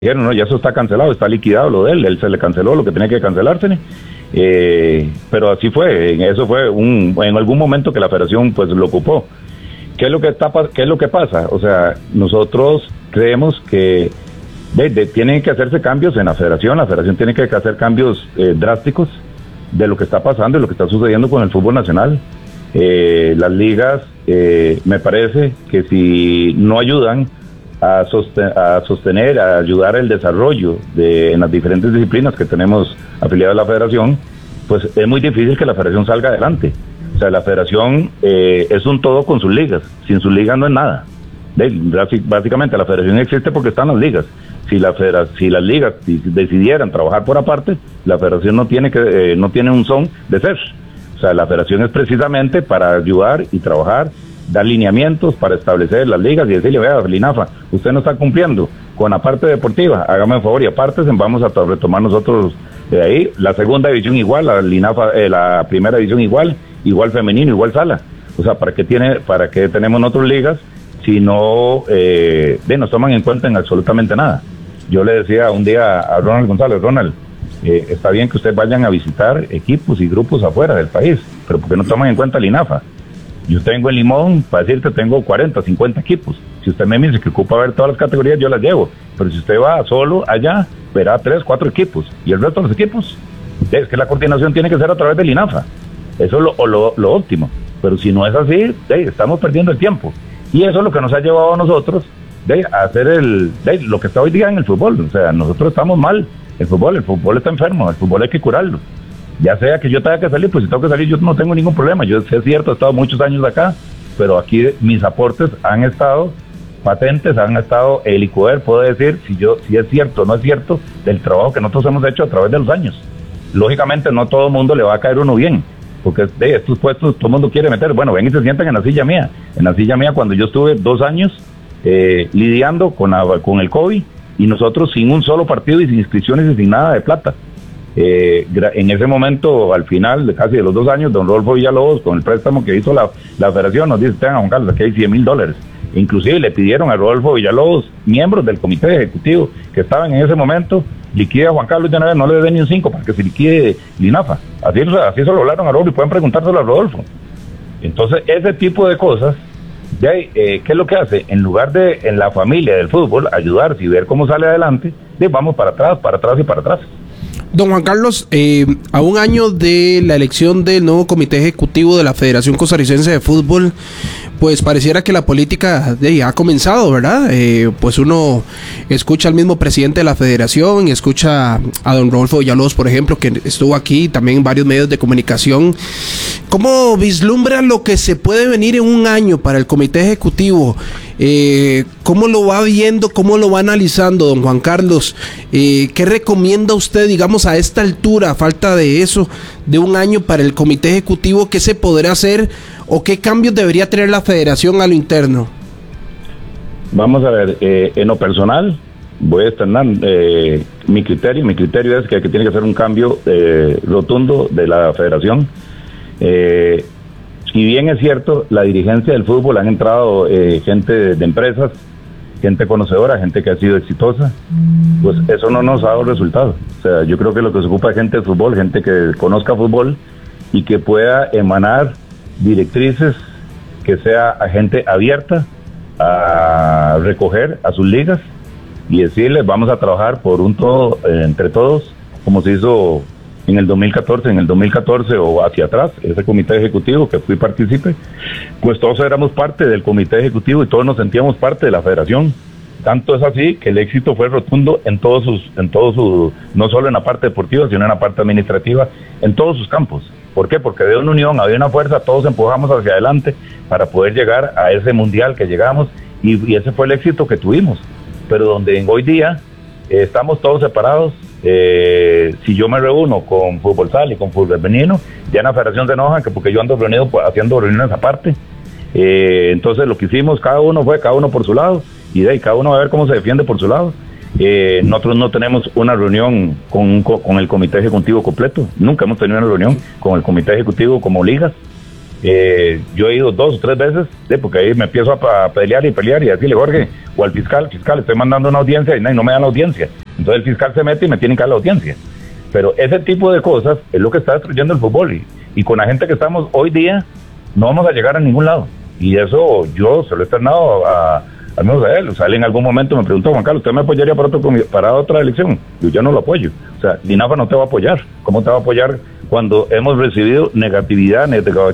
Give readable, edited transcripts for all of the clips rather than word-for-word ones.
dijeron, no, ya eso está cancelado, está liquidado lo de él se le canceló lo que tenía que cancelársele. Pero así fue, eso fue en algún momento que la federación pues lo ocupó. ¿Qué es lo que pasa? O sea, nosotros creemos que tienen que hacerse cambios en la federación tiene que hacer cambios drásticos de lo que está pasando y lo que está sucediendo con el fútbol nacional. Las ligas, me parece que si no ayudan a sostener, a ayudar el desarrollo en las diferentes disciplinas que tenemos afiliadas a la federación, pues es muy difícil que la federación salga adelante. O sea, la federación es un todo con sus ligas. Sin sus ligas no es nada. Básicamente la federación existe porque están las ligas. Si las ligas decidieran trabajar por aparte, la federación no tiene un son de ser. O sea, la federación es precisamente para ayudar y trabajar, dar lineamientos para establecer las ligas y decirle, vea, Linafa, usted no está cumpliendo con la parte deportiva, hágame un favor y aparte vamos a retomar nosotros de ahí. La segunda división igual, la primera división igual femenino, igual sala. O sea, ¿para qué tenemos otras ligas si no nos toman en cuenta en absolutamente nada? Yo le decía un día a Ronald González, Ronald, está bien que ustedes vayan a visitar equipos y grupos afuera del país, pero ¿por qué no toman en cuenta el INAFA? Yo tengo en Limón, para decirte, tengo 40, 50 equipos. Si usted me dice que ocupa ver todas las categorías, yo las llevo. Pero si usted va solo allá, verá 3, 4 equipos. Y el resto de los equipos, es que la coordinación tiene que ser a través del INAFA. Eso es lo óptimo. Pero si no es así, estamos perdiendo el tiempo. Y eso es lo que nos ha llevado a nosotros a hacer lo que está hoy día en el fútbol. O sea, nosotros estamos mal. El fútbol está enfermo, el fútbol hay que curarlo. Ya sea que yo tenga que salir, pues si tengo que salir yo no tengo ningún problema. Yo sé, es cierto, he estado muchos años acá, pero aquí mis aportes han estado patentes, el ICOER puede decir si es cierto o no es cierto del trabajo que nosotros hemos hecho a través de los años. Lógicamente no todo el mundo le va a caer uno bien, porque de estos puestos todo el mundo quiere meter. Bueno, ven y se sientan en la silla mía. En la silla mía cuando yo estuve 2 años lidiando con el COVID y nosotros sin un solo partido y sin inscripciones y sin nada de plata. En ese momento, al final de casi de los 2 años, don Rodolfo Villalobos, con el préstamo que hizo la federación, nos dice, tengan, Juan Carlos, aquí hay $100,000. Inclusive le pidieron a Rodolfo Villalobos, miembros del comité ejecutivo que estaban en ese momento, liquide a Juan Carlos de una vez, no le den ni un 5 para que se liquide Linafa. Así se lo hablaron a Rodolfo y pueden preguntárselo a Rodolfo. Entonces, ese tipo de cosas, ¿qué es lo que hace? En lugar de en la familia del fútbol ayudarse y ver cómo sale adelante, vamos para atrás y para atrás. Don Juan Carlos, a un año de la elección del nuevo comité ejecutivo de la Federación Costarricense de Fútbol, pues pareciera que la política ha comenzado, ¿verdad? Pues uno escucha al mismo presidente de la federación, escucha a don Rodolfo Villalobos, por ejemplo, que estuvo aquí, también en varios medios de comunicación. ¿Cómo vislumbra lo que se puede venir en un año para el comité ejecutivo? ¿Cómo lo va viendo, cómo lo va analizando, don Juan Carlos? ¿Qué recomienda usted, digamos, a esta altura, a falta de eso, de un año para el comité ejecutivo? ¿Qué se podrá hacer o qué cambios debería tener la federación a lo interno? Vamos a ver, en lo personal voy a externar mi criterio es que tiene que hacer un cambio rotundo de la federación. Si bien es cierto, la dirigencia del fútbol han entrado gente de empresas, gente conocedora, gente que ha sido exitosa, pues eso no nos ha dado resultado. O sea, yo creo que lo que se ocupa es gente de fútbol, gente que conozca fútbol y que pueda emanar directrices, que sea gente abierta a recoger a sus ligas y decirles vamos a trabajar por un todo, entre todos, como se hizo en el 2014 o hacia atrás, ese comité ejecutivo que fui partícipe, pues todos éramos parte del comité ejecutivo y todos nos sentíamos parte de la federación. Tanto es así que el éxito fue rotundo en todos sus, no solo en la parte deportiva, sino en la parte administrativa, en todos sus campos. ¿Por qué? Porque había una unión, había una fuerza, todos empujamos hacia adelante para poder llegar a ese mundial que llegamos y ese fue el éxito que tuvimos. Pero donde hoy día estamos todos separados. Si yo me reúno con Fútbol Sala y con Fútbol Femenino, ya en la federación se enojan que porque yo ando reunido haciendo reuniones aparte. Entonces lo que hicimos, cada uno por su lado y cada uno va a ver cómo se defiende por su lado. Nosotros no tenemos una reunión con el comité ejecutivo completo, nunca hemos tenido una reunión con el comité ejecutivo como ligas. Yo he ido 2 o 3 veces, porque ahí me empiezo a pelear y decirle, Jorge, o al fiscal, estoy mandando una audiencia y no me dan la audiencia. Entonces el fiscal se mete y me tienen que dar la audiencia. Pero ese tipo de cosas es lo que está destruyendo el fútbol. Y con la gente que estamos hoy día, no vamos a llegar a ningún lado. Y eso yo se lo he externado al menos a él. O sea, él en algún momento me preguntó, Juan Carlos, ¿usted me apoyaría para otra elección? Yo no lo apoyo. O sea, Linafa no te va a apoyar. ¿Cómo te va a apoyar cuando hemos recibido negatividad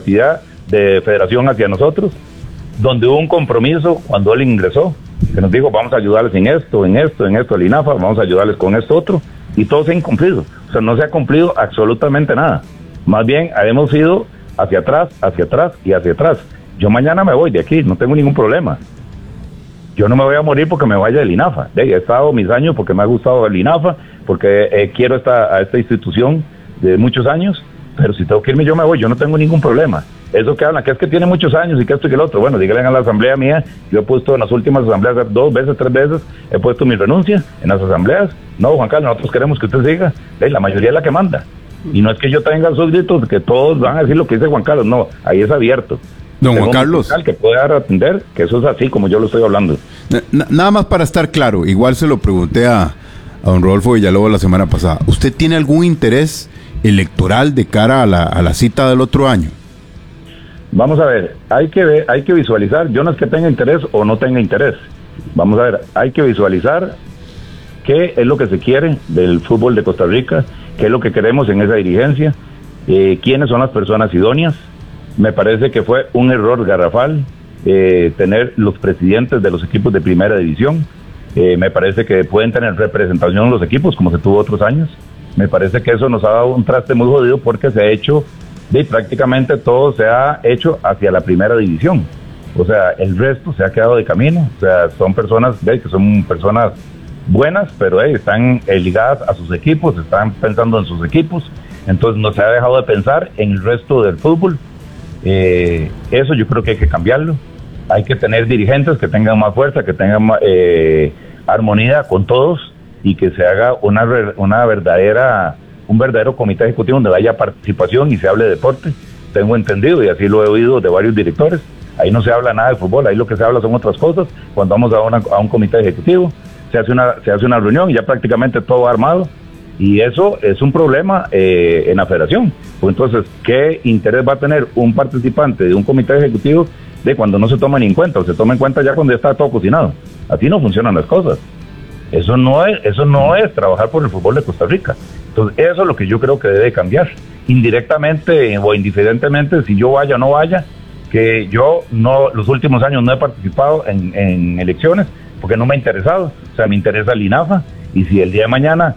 de federación hacia nosotros? Donde hubo un compromiso cuando él ingresó, que nos dijo, vamos a ayudarles en esto, a Linafa, vamos a ayudarles con esto otro, y todo se ha incumplido. O sea, no se ha cumplido absolutamente nada. Más bien, hemos ido hacia atrás y hacia atrás. Yo mañana me voy de aquí, no tengo ningún problema. Yo no me voy a morir porque me vaya del INAFA. He estado mis años porque me ha gustado el INAFA, porque quiero a esta institución de muchos años, pero si tengo que irme yo me voy, yo no tengo ningún problema. Eso que hablan, que es que tiene muchos años y que esto y que el otro, bueno, díganle a la asamblea mía, yo he puesto en las últimas asambleas 2 veces, 3 veces, he puesto mi renuncia en las asambleas. No, Juan Carlos, nosotros queremos que usted siga, la mayoría es la que manda. Y no es que yo tenga súbditos que todos van a decir lo que dice Juan Carlos, no, ahí es abierto. Don Juan Carlos, que puede dar a atender, que eso es así como yo lo estoy hablando. Nada más para estar claro, igual se lo pregunté a don Rodolfo Villalobos la semana pasada. ¿Usted tiene algún interés electoral de cara a la cita del otro año? Vamos a ver, hay que visualizar. Yo no es que tenga interés o no tenga interés. Vamos a ver, hay que visualizar qué es lo que se quiere del fútbol de Costa Rica, qué es lo que queremos en esa dirigencia, quiénes son las personas idóneas. Me parece que fue un error garrafal tener los presidentes de los equipos de primera división. Me parece que pueden tener representación en los equipos como se tuvo otros años. Me parece que eso nos ha dado un traste muy jodido porque se ha hecho, prácticamente todo se ha hecho hacia la primera división. O sea, el resto se ha quedado de camino. O sea, son personas que son personas buenas, pero están ligadas a sus equipos, están pensando en sus equipos. Entonces no se ha dejado de pensar en el resto del fútbol. Eso yo creo que hay que cambiarlo. Hay que tener dirigentes que tengan más fuerza, que tengan más, armonía con todos y que se haga un verdadero comité ejecutivo donde haya participación y se hable de deporte. Tengo entendido y así lo he oído de varios directores. Ahí no se habla nada de fútbol, ahí lo que se habla son otras cosas. Cuando vamos a un comité ejecutivo se hace una reunión y ya prácticamente todo armado. Y eso es un problema en la federación. Pues entonces, ¿qué interés va a tener un participante de un comité ejecutivo de cuando no se toma ni en cuenta, o se toma en cuenta ya cuando ya está todo cocinado? Así no funcionan las cosas. Eso no es trabajar por el fútbol de Costa Rica. Entonces, eso es lo que yo creo que debe cambiar. Indirectamente o indiferentemente, si yo vaya o no vaya, que yo los últimos años no he participado en elecciones porque no me ha interesado. O sea, me interesa el INAFA, y si el día de mañana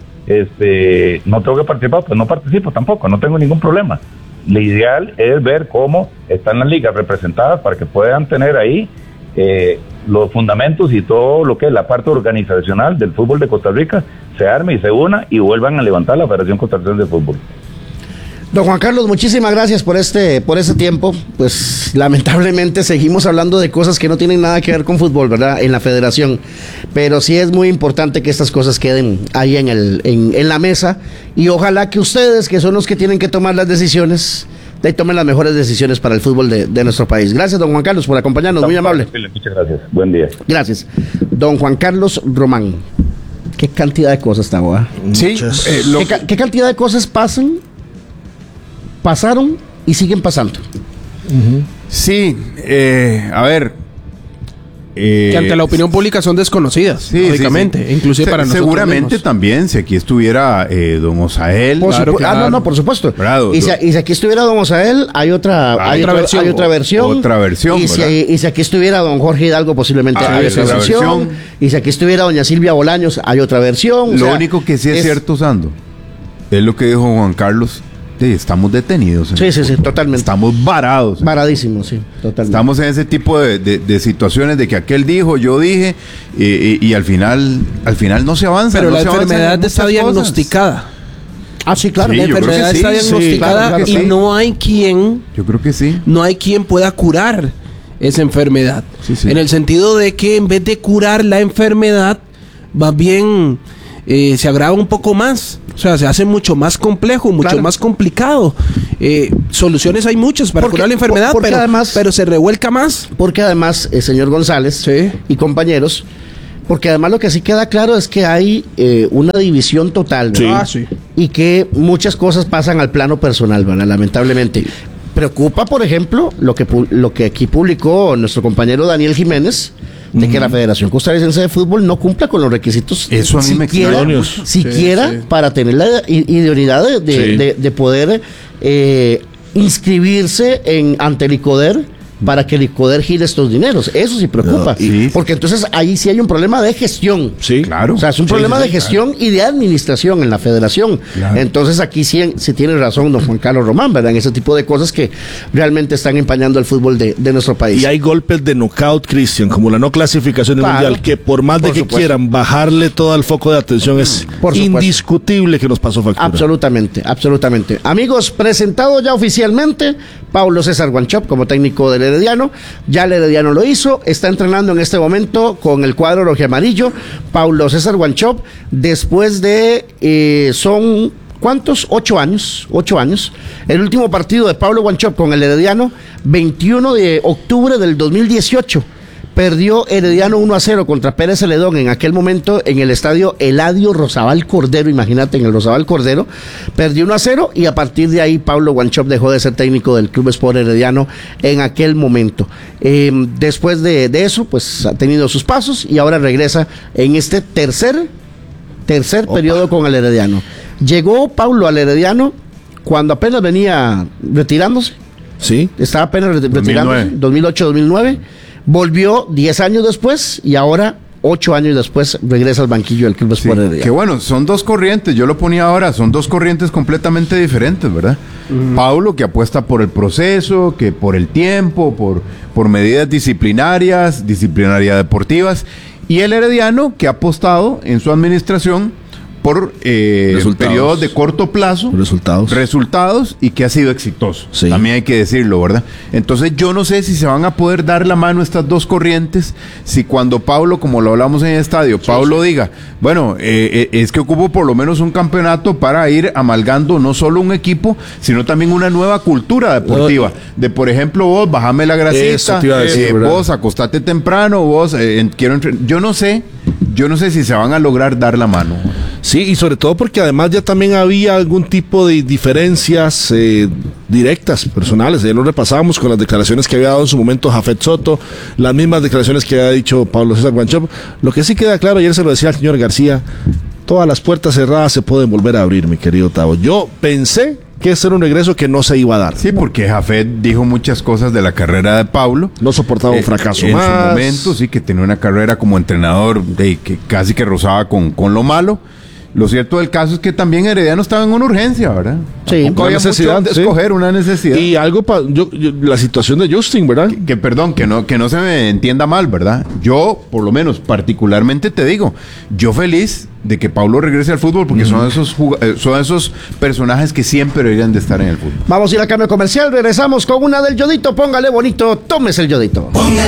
no tengo que participar, pues no participo tampoco, no tengo ningún problema. Lo ideal es ver cómo están las ligas representadas para que puedan tener ahí los fundamentos y todo lo que es la parte organizacional del fútbol de Costa Rica se arme y se una y vuelvan a levantar la Federación Costarricense de Fútbol. Don Juan Carlos, muchísimas gracias por ese tiempo. Pues lamentablemente seguimos hablando de cosas que no tienen nada que ver con fútbol, ¿verdad? En la federación. Pero sí es muy importante que estas cosas queden ahí en la mesa. Y ojalá que ustedes, que son los que tienen que tomar las decisiones, tomen las mejores decisiones para el fútbol de nuestro país. Gracias, don Juan Carlos, por acompañarnos. Muy amable. Muchas gracias. Buen día. Gracias. Don Juan Carlos Román. ¿Qué cantidad de cosas está, boa? Sí. ¿Qué cantidad de cosas pasaron y siguen pasando? Sí, a ver. Que ante la opinión pública son desconocidas, sí, lógicamente, sí. inclusive para nosotros seguramente mismos. También, si aquí estuviera don Osael. Claro. No, por supuesto. Claro, y si aquí estuviera don Osael, hay otra versión. Otra versión. Y si aquí estuviera don Jorge Hidalgo, posiblemente hay otra versión. Y si aquí estuviera doña Silvia Bolaños, hay otra versión. Lo único que sí es cierto, Sando, es lo que dijo Juan Carlos. Estamos detenidos. Sí, totalmente. Estamos varados. Varadísimos, sí, totalmente. Estamos en ese tipo de situaciones de que aquel dijo, yo dije, y al final no se avanza. Pero no la enfermedad está diagnosticada. Ah, sí, claro. La enfermedad está diagnosticada y no hay quien. Yo creo que sí. No hay quien pueda curar esa enfermedad. Sí. En el sentido de que en vez de curar la enfermedad, más bien se agrava un poco más. sea, se hace mucho más complejo, mucho Claro. más complicado. Soluciones hay muchas para Porque- curar la enfermedad, porque además- pero se revuelca más. Porque además, señor González Sí. y compañeros, porque además lo que sí queda claro es que hay una división total, ¿verdad? Sí. Y que muchas cosas pasan al plano personal, ¿verdad? Lamentablemente. Preocupa, por ejemplo, lo que aquí publicó nuestro compañero Daniel Jiménez, de que la Federación Costarricense de Fútbol no cumpla con los requisitos Eso a mí me extraña mucho. siquiera Sí, sí. para tener la idoneidad Sí. de poder inscribirse ante el ICODER para que el ICODER gire estos dineros. Eso sí preocupa. Sí. Porque entonces ahí sí hay un problema de gestión. Sí, Claro. O sea, es un Sí, problema sí, de sí, gestión y de administración en la federación. Claro. Entonces aquí sí tiene razón don Juan Carlos Román, ¿verdad? En ese tipo de cosas que realmente están empañando el fútbol de nuestro país. Y hay golpes de knockout, Cristian, como la no clasificación del Claro. mundial, que por más de Por que supuesto. quieran bajarle todo el foco de atención, es Por supuesto. indiscutible que nos pasó factura. Absolutamente, absolutamente. Amigos, presentado ya oficialmente Paulo César Guanchop como técnico del Herediano. Ya el Herediano lo hizo, está entrenando en este momento con el cuadro rojiamarillo. Paulo César Guanchop, después de son ¿cuántos? 8 años. El último partido de Paulo Guanchop con el Herediano, 21 de octubre del 2018. Perdió Herediano 1-0 contra Pérez Celedón en aquel momento en el estadio Eladio Rosabal Cordero, imagínate, en el Rosabal Cordero, perdió 1-0 y a partir de ahí Paulo Guanchop dejó de ser técnico del Club Sport Herediano en aquel momento. Después de eso, pues ha tenido sus pasos y ahora regresa en este tercer periodo con el Herediano. Llegó Paulo al Herediano cuando apenas venía retirándose. Sí. Estaba apenas retirándose, 2008-2009. Volvió 10 años después y ahora, 8 años después, regresa al banquillo del Club Sí, Sport Herediano. que bueno, son dos corrientes, yo lo ponía ahora, son dos corrientes completamente diferentes, ¿verdad? Paulo, que apuesta por el proceso, que por el tiempo, por medidas disciplinarias deportivas, y el Herediano, que ha apostado en su administración por periodos de corto plazo, resultados y que ha sido exitoso. Sí. También hay que decirlo, ¿verdad? Entonces yo no sé si se van a poder dar la mano estas dos corrientes, si cuando Paulo, como lo hablamos en el estadio, Paulo diga, bueno, es que ocupo por lo menos un campeonato para ir amalgando no solo un equipo, sino también una nueva cultura deportiva. De, por ejemplo, vos, bájame la Eso grasita, te iba a decir, ¿verdad? vos, acostate temprano, vos, yo no sé si se van a lograr dar la mano. Sí, y sobre todo porque además ya también había algún tipo de diferencias directas, personales. Ya lo repasábamos con las declaraciones que había dado en su momento Jafet Soto, las mismas declaraciones que había dicho Paulo César Guanchop. Lo que sí queda claro, ayer se lo decía al señor García, todas las puertas cerradas se pueden volver a abrir, mi querido Tavo. Yo pensé que ese era un regreso que no se iba a dar. Sí, porque Jafet dijo muchas cosas de la carrera de Paulo. No soportaba un fracaso en más. su momento, sí, que tenía una carrera como entrenador que casi que rozaba con lo malo. Lo cierto del caso es que también Herediano estaba en una urgencia, ¿verdad? Sí, Tampoco había necesidad, mucho de sí. escoger, una necesidad. Y algo la situación de Justin, ¿verdad? Perdón, que no se me entienda mal, ¿verdad? Yo, por lo menos, particularmente te digo, yo feliz de que Paulo regrese al fútbol porque son esos personajes que siempre deberían de estar en el fútbol. Vamos a ir a cambio comercial, regresamos con una del Yodito, póngale bonito, tómese el Yodito. Póngale